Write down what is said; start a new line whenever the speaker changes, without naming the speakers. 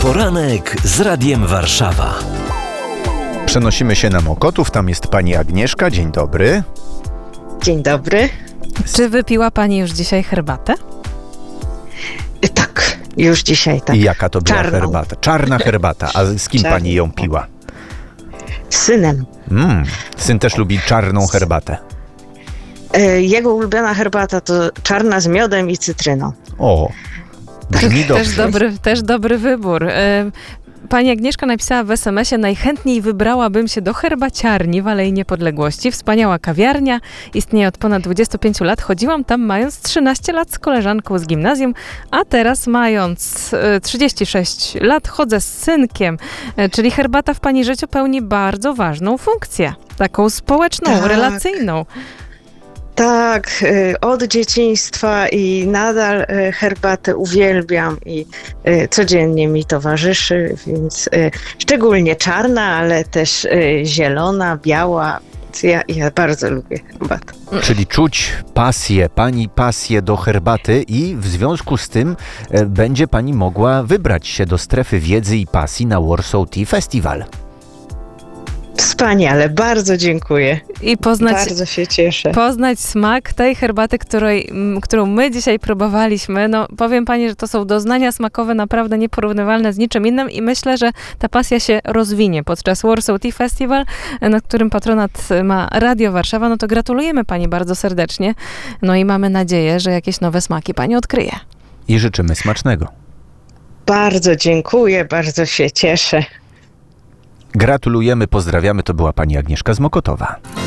Poranek z Radiem Warszawa.
Przenosimy się na Mokotów, tam jest pani Agnieszka. Dzień dobry.
Dzień dobry.
Czy wypiła pani już dzisiaj herbatę?
Tak, już dzisiaj tak.
I jaka to była
Czarną.
herbata? Czarna herbata. A z kim
Czarną.
pani ją piła?
Z synem.
Syn też lubi czarną herbatę.
Jego ulubiona herbata to czarna z miodem i cytryną.
O, brzmi dobrze.
Też dobry wybór. Pani Agnieszka napisała w SMS-ie: najchętniej wybrałabym się do herbaciarni w Alei Niepodległości. Wspaniała kawiarnia, istnieje od ponad 25 lat. Chodziłam tam mając 13 lat z koleżanką z gimnazjum, a teraz mając 36 lat chodzę z synkiem. Czyli herbata w pani życiu pełni bardzo ważną funkcję. Taką społeczną,
Tak.
relacyjną.
Tak, od dzieciństwa i nadal herbatę uwielbiam i codziennie mi towarzyszy, więc szczególnie czarna, ale też zielona, biała. Ja bardzo lubię herbatę.
Czyli czuć pasję, pani pasję do herbaty i w związku z tym będzie pani mogła wybrać się do strefy wiedzy i pasji na Warsaw Tea Festival.
Wspaniale, bardzo dziękuję.
I
Bardzo się cieszę.
poznać smak tej herbaty, którą my dzisiaj próbowaliśmy. No, powiem pani, że to są doznania smakowe naprawdę nieporównywalne z niczym innym i myślę, że ta pasja się rozwinie podczas Warsaw Tea Festival, nad którym patronat ma Radio Warszawa. No to gratulujemy pani bardzo serdecznie. No i mamy nadzieję, że jakieś nowe smaki pani odkryje.
I życzymy smacznego.
Bardzo dziękuję, bardzo się cieszę.
Gratulujemy, pozdrawiamy. To była pani Agnieszka z Mokotowa.